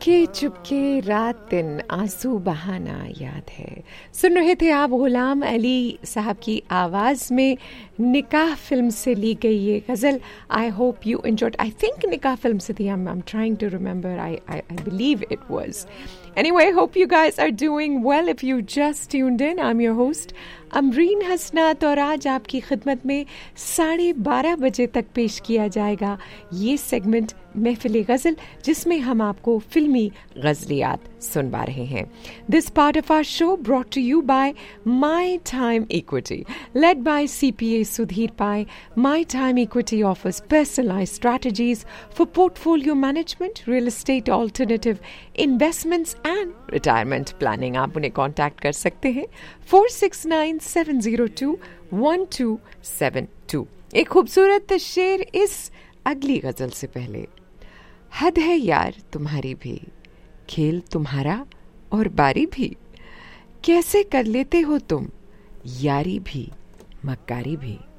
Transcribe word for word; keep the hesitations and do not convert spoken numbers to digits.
चुपके चुपके रात दिन आंसू बहाना याद है। सुन रहे थे आप गुलाम अली साहब की आवाज़ में निकाह फिल्म से ली गई ये गज़ल। I hope you enjoyed. I think निकाह फिल्म से थी। I am trying to remember. I I believe it was. Anyway, hope you guys are doing well. If you just tuned in, I'm your host, Amreen हसनात, और आज आपकी खिदमत में साढ़े बारह बजे तक पेश किया जाएगा ये सेगमेंट महफिल गज़ल, जिसमें हम आपको फिल्मी गज़लियात सुनवा रहे हैं। This part of our show brought to you bye my time equity, led by C P A Sudhir pi. My time equity offers personalised strategies for portfolio management, real estate alternative investments and retirement planning. आप उन्हें contact कर सकते हैं four six nine seven zero to one two seven to. एक खूबसूरत शेर इस अगली गजल से पहले। हद है यार तुम्हारी भी, खेल तुम्हारा और बारी भी, कैसे कर लेते हो तुम यारी भी मक्कारी भी।